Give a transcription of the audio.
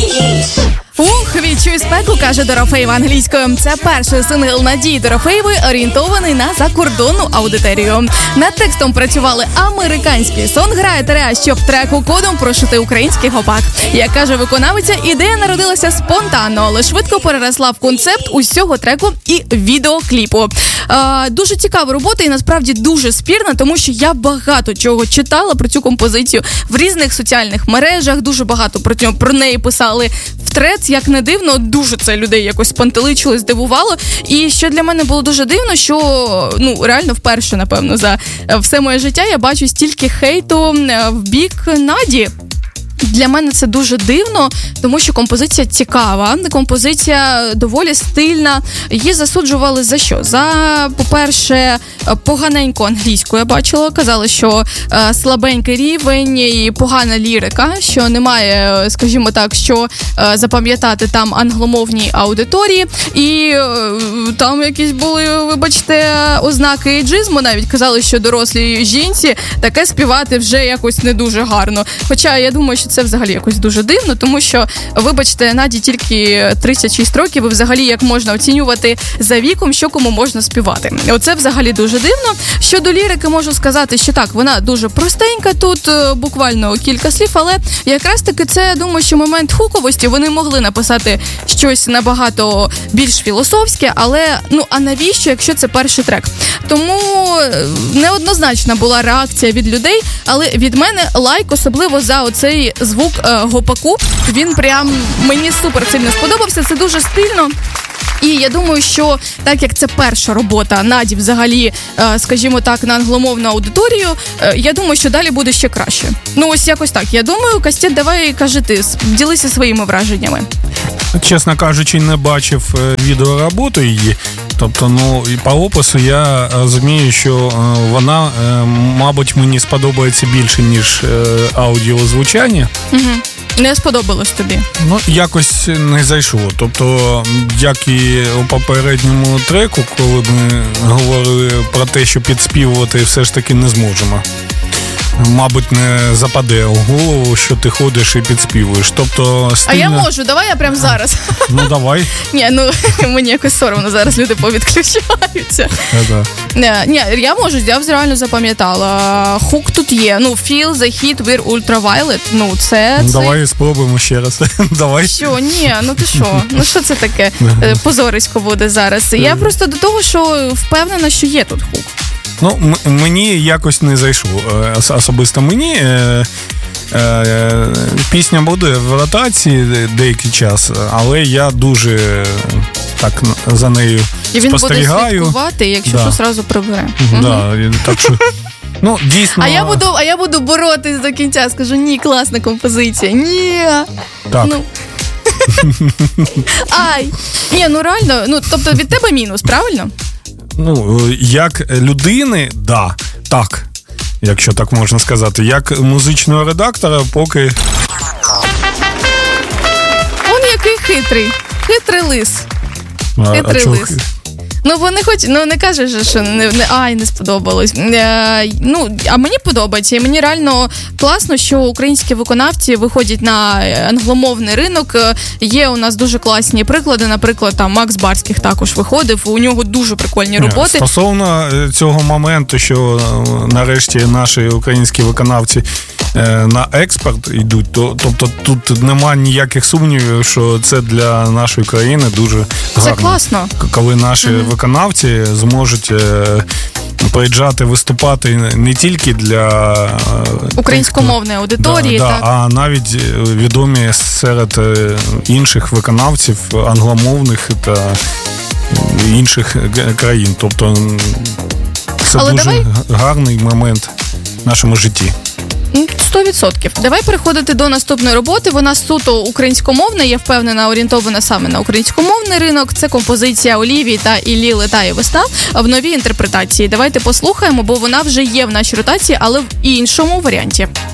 Відчуй спеку, каже Дорофеєва англійською. Це перший сингл Надії Дорофеєвої, орієнтований на закордонну аудиторію. Над текстом працювали американські сонграйтери, щоб треку кодом прошити український гопак. Як каже виконавиця, ідея народилася спонтанно, але швидко переросла в концепт усього треку і відеокліпу. Дуже цікава робота і насправді дуже спірна, тому що я багато чого читала про цю композицію в різних соціальних мережах, дуже багато про неї писали в трец, як не дивно, дуже це людей якось спантеличило, здивувало. І що для мене було дуже дивно, що, реально вперше, напевно, за все моє життя я бачу стільки хейту в бік Наді. Для мене це дуже дивно, тому що композиція цікава, композиція доволі стильна. Її засуджували за що? За, по-перше, поганеньку англійську я бачила. Казали, що слабенький рівень і погана лірика, що немає, скажімо так, що запам'ятати там англомовній аудиторії. І там якісь були, вибачте, ознаки ейджизму. Навіть казали, що дорослій жінці таке співати вже якось не дуже гарно. Хоча я думаю, що це взагалі якось дуже дивно, тому що, вибачте, Наді тільки 36 років, і взагалі як можна оцінювати за віком, що кому можна співати. Оце взагалі дуже дивно. Щодо лірики можу сказати, що так, вона дуже простенька, тут буквально кілька слів, але якраз таки це, я думаю, що момент хуковості, вони могли написати щось набагато більш філософське, але, а навіщо, якщо це перший трек? Тому неоднозначна була реакція від людей, але від мене лайк, особливо за оцей звук гопаку. Він прям мені супер сильно сподобався, це дуже стильно. І я думаю, що так як це перша робота Наді взагалі, скажімо так, на англомовну аудиторію, я думаю, що далі буде ще краще. Ось якось так. Я думаю, Кастет, давай, кажи ти, ділися своїми враженнями. Чесно кажучи, не бачив відеороботу її. Тобто, і по опису я розумію, що вона, мабуть, мені сподобається більше, ніж аудіозвучання. Угу. Не сподобалось тобі? Якось не зайшло. Тобто, як і у попередньому треку, коли ми говорили про те, що підспівувати все ж таки не зможемо. Мабуть, не западе в голову, що ти ходиш і підспівуєш. Тобто, стильно... А я можу, давай я прямо зараз. Давай. Ні, мені якось соромно, зараз люди повідключаються. Ні, я можу, я реально запам'ятала. Хук тут є. Feel the heat we're ultraviolet. Це... Давай спробуємо ще раз. Давай. Що? Ні, ти що? Що це таке? Позорисько буде зараз. Я просто до того, що впевнена, що є тут хук. Мені якось не зайшло. Особисто мені пісня буде в ротації деякий час, але я дуже так за нею спостерігаю. І він буде слідкувати, якщо що, зразу прибере. Так що, дійсно... А я буду боротись до кінця, скажу, ні, класна композиція, ні. Так. Ай. Ні, реально, тобто від тебе мінус, правильно? Як людини, так, якщо так можна сказати. Як музичного редактора, поки... Он який хитрий. Хитрий лис. Хитрий лис. Вони хоч, не кажеш, що не сподобалось. А мені подобається. І мені реально класно, що українські виконавці виходять на англомовний ринок. Є у нас дуже класні приклади. Наприклад, там Макс Барських також виходив. У нього дуже прикольні роботи. Стосовно цього моменту, що нарешті наші українські виконавці на експорт йдуть, тобто тут немає ніяких сумнівів, що це для нашої країни дуже гарно. Це класно. Коли наші виконавці зможуть приїжджати, виступати не тільки для українськомовної аудиторії, а навіть відомі серед інших виконавців англомовних та інших країн. Тобто це дуже гарний момент в нашому житті. 100%. Давай переходити до наступної роботи. Вона суто українськомовна, я впевнена, орієнтована саме на українськомовний ринок. Це композиція Олівії та Іллі «Летає весна» в новій інтерпретації. Давайте послухаємо, бо вона вже є в нашій ротації, але в іншому варіанті.